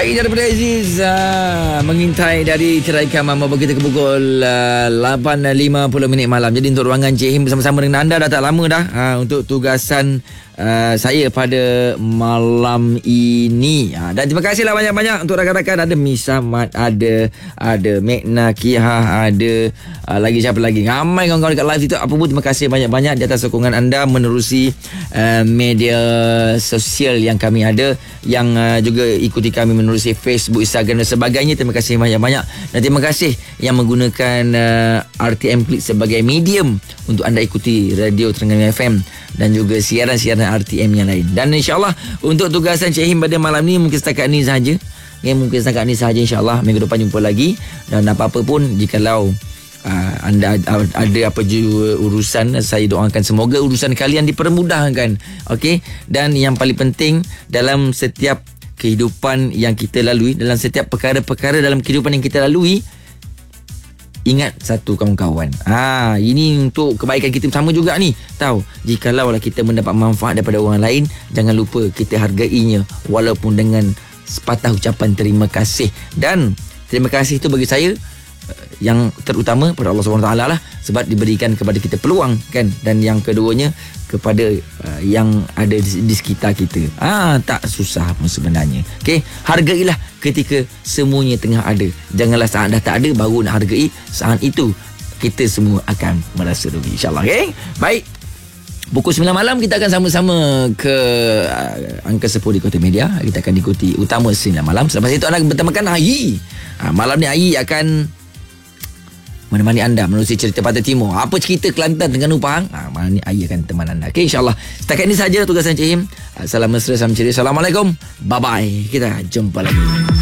Baik, daripada Aziz mengintai dari Ceraikan Mama bagi kita ke pukul 8.50 malam. Jadi untuk ruangan Cik Him bersama-sama dengan anda dah tak lama dah untuk tugasan saya pada malam ini. Dan terima kasihlah banyak-banyak untuk rakan-rakan. Ada Misamat, ada Mekna, Kiha, ada lagi siapa lagi. Ramai kawan-kawan dekat live itu. Apa pun terima kasih banyak-banyak di atas sokongan anda menerusi media sosial yang kami ada, yang juga ikuti kami menerusi Facebook, Instagram dan sebagainya. Terima kasih banyak-banyak. Dan terima kasih yang menggunakan RTM Klik sebagai medium untuk anda ikuti radio Terengganu FM dan juga siaran-siaran RTM yang lain. Dan insyaAllah untuk tugasan Cik Him pada malam ni mungkin setakat ni sahaja. Mungkin setakat ni sahaja, insyaAllah minggu depan jumpa lagi. Dan apa-apa pun, jikalau anda ada apa juga urusan, saya doakan semoga urusan kalian dipermudahkan. Okey. Dan yang paling penting dalam setiap kehidupan yang kita lalui, dalam setiap perkara-perkara dalam kehidupan yang kita lalui, ingat satu kawan-kawan. Ini untuk kebaikan kita bersama juga ni. Tahu, jikalau kita mendapat manfaat daripada orang lain, jangan lupa kita hargainya walaupun dengan sepatah ucapan terima kasih. Dan terima kasih itu bagi saya yang terutama pada Allah SWT lah, sebab diberikan kepada kita peluang kan. Dan yang keduanya kepada yang ada di sekitar kita. Tak susah pun sebenarnya. Okey, hargailah ketika semuanya tengah ada. Janganlah saat dah tak ada baru nak hargai. Saat itu kita semua akan merasa rugi, insyaAllah. Okey, baik. Pukul 9 malam kita akan sama-sama ke Angka 10 di Kota Media. Kita akan ikuti Utama 9 malam. Selepas itu anda bertemakan Ayi. Malam ni Ayi akan menemani anda menerusi cerita Pantai Timur. Apa cerita Kelantan Terengganu Pahang? Malam ni Ayi akan teman anda. Okey, insyaAllah. Setakat ini saja tugasan Cik Him. Salam mesra, salam ceria. Assalamualaikum. Bye-bye. Kita jumpa lagi.